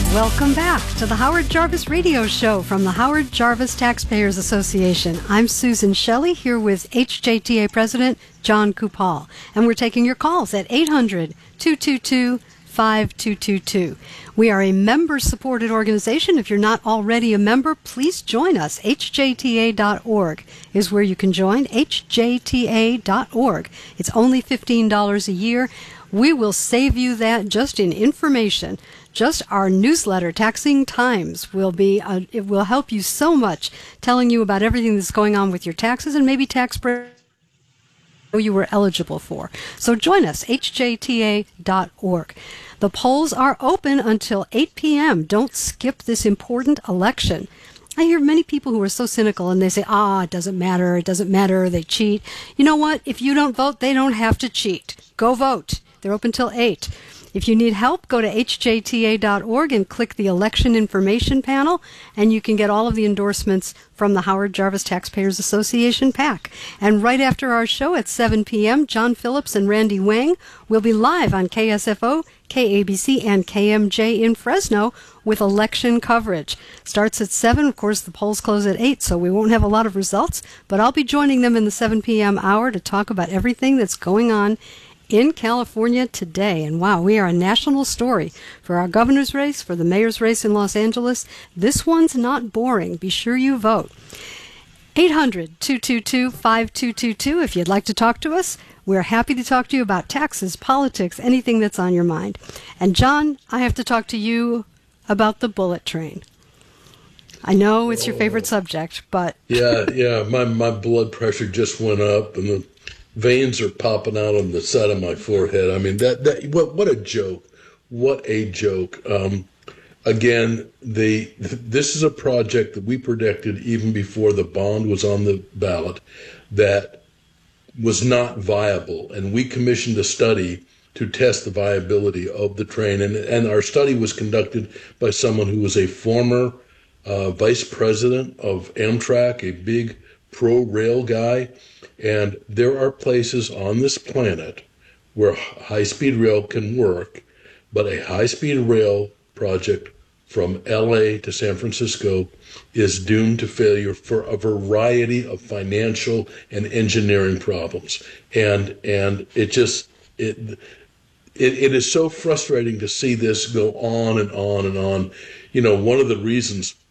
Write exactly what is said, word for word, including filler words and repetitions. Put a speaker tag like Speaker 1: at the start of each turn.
Speaker 1: Welcome back to the Howard Jarvis Radio Show from the Howard Jarvis Taxpayers Association. I'm Susan Shelley here with H J T A President John Kupal, and we're taking your calls at eight hundred, two two two, five two two two. We are a member-supported organization. If you're not already a member, please join us. H J T A dot org is where you can join, H J T A dot org. It's only fifteen dollars a year. We will save you that just in information. Just our newsletter, Taxing Times, will be uh, it will help you so much, telling you about everything that's going on with your taxes and maybe tax breaks you were eligible for. So join us, H J T A dot org. The polls are open until eight p.m. Don't skip this important election. I hear many people who are so cynical and they say, ah, it doesn't matter, it doesn't matter, they cheat. You know what? If you don't vote, they don't have to cheat. Go vote. They're open till eight. If you need help, go to H J T A dot org and click the Election Information panel, and you can get all of the endorsements from the Howard Jarvis Taxpayers Association PAC. And right after our show at seven p.m., John Phillips and Randy Wang will be live on K S F O, K A B C, and K M J in Fresno with election coverage. Starts at seven. Of course, the polls close at eight, so we won't have a lot of results, but I'll be joining them in the seven p.m. hour to talk about everything that's going on in California today. And wow, we are a national story for our governor's race, for the mayor's race in Los Angeles. This one's not boring. Be sure you vote. eight hundred, two two two, five two two two if you'd like to talk to us. We're happy to talk to you about taxes, politics, anything that's on your mind. And John, I have to talk to you about the bullet train. I know it's your favorite subject, but...
Speaker 2: yeah, yeah, my, my blood pressure just went up and the veins are popping out on the side of my forehead. I mean, that, that what what a joke. What a joke. Um, again, the this is a project that we predicted even before the bond was on the ballot that was not viable. And we commissioned a study to test the viability of the train. And, and our study was conducted by someone who was a former uh, vice president of Amtrak, a big pro-rail guy. And there are places on this planet where high-speed rail can work, but a high-speed rail project from L A to San Francisco is doomed to failure for a variety of financial and engineering problems. And and it just it it, it is so frustrating to see this go on and on and on. You know, one of the reasons